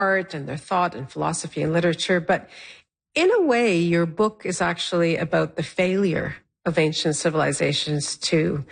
art and their thought and philosophy and literature. But in a way, your book is actually about the failure of ancient civilizations to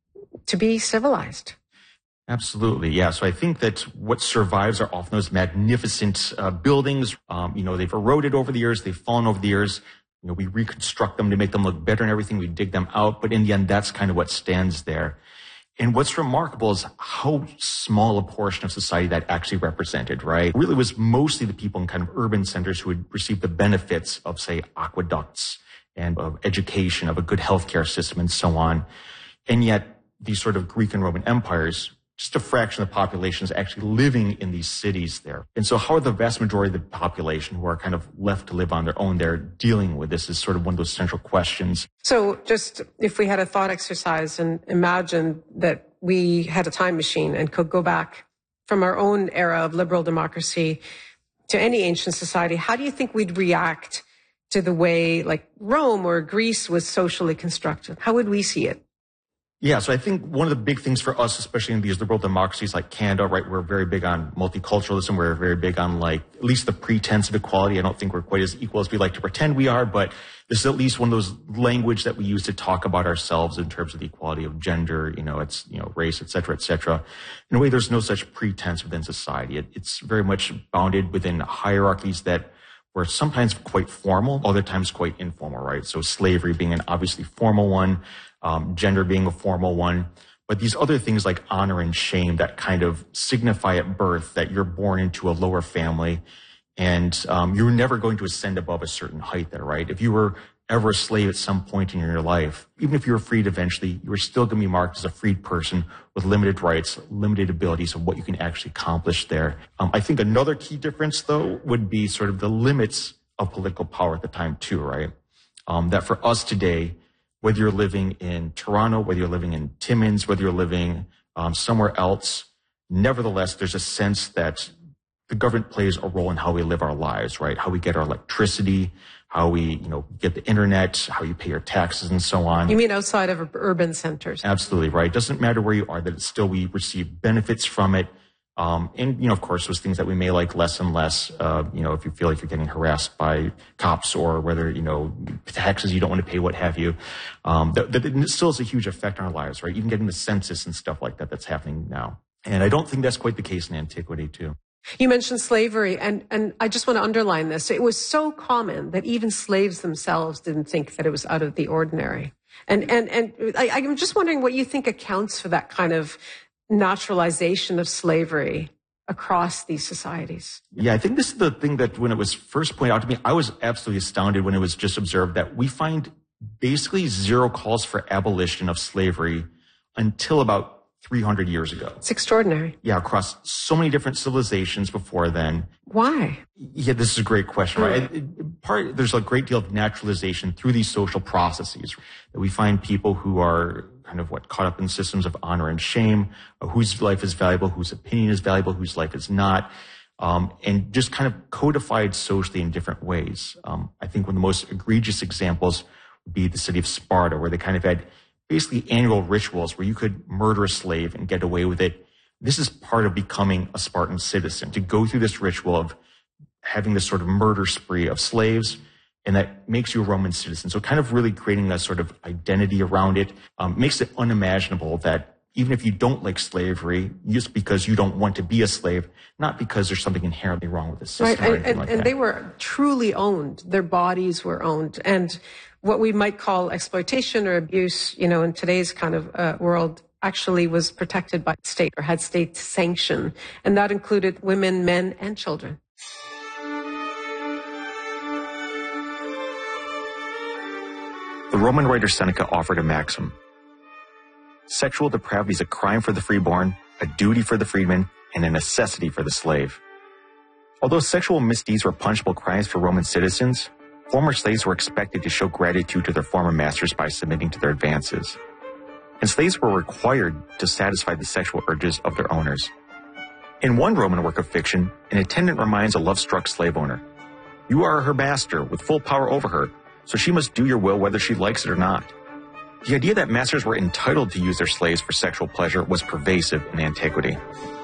be civilized. Absolutely. Yeah. So I think that what survives are often those magnificent buildings. They've eroded over the years. They've fallen over the years. We reconstruct them to make them look better and everything. We dig them out. But in the end, that's kind of what stands there. And what's remarkable is how small a portion of society that actually represented, right? It really was mostly the people in kind of urban centers who would receive the benefits of, say, aqueducts and of education, of a good healthcare system and so on. And yet these sort of Greek and Roman empires, just a fraction of the population is actually living in these cities there. And so how are the vast majority of the population who are kind of left to live on their own there dealing with this is sort of one of those central questions. So just if we had a thought exercise and imagine that we had a time machine and could go back from our own era of liberal democracy to any ancient society, how do you think we'd react to the way like Rome or Greece was socially constructed? How would we see it? Yeah, so I think one of the big things for us, especially in these liberal democracies like Canada, right, we're very big on multiculturalism. We're very big on at least the pretense of equality. I don't think we're quite as equal as we like to pretend we are, but this is at least one of those language that we use to talk about ourselves in terms of the equality of gender, it's, race, et cetera, et cetera. In a way, there's no such pretense within society. It's very much bounded within hierarchies that were sometimes quite formal, other times quite informal, right? So slavery being an obviously formal one, gender being a formal one, but these other things like honor and shame that kind of signify at birth that you're born into a lower family and you're never going to ascend above a certain height there, right? If you were ever a slave at some point in your life, even if you were freed eventually, you were still going to be marked as a freed person with limited rights, limited abilities of what you can actually accomplish there. I think another key difference, though, would be sort of the limits of political power at the time, too, right? That for us today, whether you're living in Toronto, whether you're living in Timmins, whether you're living somewhere else, nevertheless, there's a sense that the government plays a role in how we live our lives, right? How we get our electricity, how we, get the internet, how you pay your taxes and so on. You mean outside of urban centers? Absolutely, right. It doesn't matter where you are, that it's still, we receive benefits from it. And, of course, those things that we may like less and less, if you feel like you're getting harassed by cops or whether, taxes you don't want to pay, what have you, that it still has a huge effect on our lives, right? Even getting the census and stuff like that that's happening now. And I don't think that's quite the case in antiquity, too. You mentioned slavery, and I just want to underline this. It was so common that even slaves themselves didn't think that it was out of the ordinary. And I'm just wondering what you think accounts for that kind of naturalization of slavery across these societies. Yeah, I think this is the thing that when it was first pointed out to me, I was absolutely astounded when it was just observed that we find basically zero calls for abolition of slavery until about 300 years ago. It's extraordinary. Yeah, across so many different civilizations before then. Why? Yeah, this is a great question, right? There's a great deal of naturalization through these social processes. We find people who are kind of caught up in systems of honor and shame, whose life is valuable, whose opinion is valuable, whose life is not, and just kind of codified socially in different ways. I think one of the most egregious examples would be the city of Sparta, where they kind of had basically annual rituals where you could murder a slave and get away with it. This is part of becoming a Spartan citizen, to go through this ritual of having this sort of murder spree of slaves, and that makes you a Roman citizen. So kind of really creating a sort of identity around it, makes it unimaginable that even if you don't like slavery, just because you don't want to be a slave, not because there's something inherently wrong with the system or anything like that. And they were truly owned. Their bodies were owned. And what we might call exploitation or abuse, in today's kind of world, actually was protected by the state or had state sanction. And that included women, men, and children. The Roman writer Seneca offered a maxim: sexual depravity is a crime for the freeborn, a duty for the freedman, and a necessity for the slave. Although sexual misdeeds were punishable crimes for Roman citizens, former slaves were expected to show gratitude to their former masters by submitting to their advances. And slaves were required to satisfy the sexual urges of their owners. In one Roman work of fiction, an attendant reminds a love-struck slave owner, "You are her master with full power over her, so she must do your will whether she likes it or not." The idea that masters were entitled to use their slaves for sexual pleasure was pervasive in antiquity.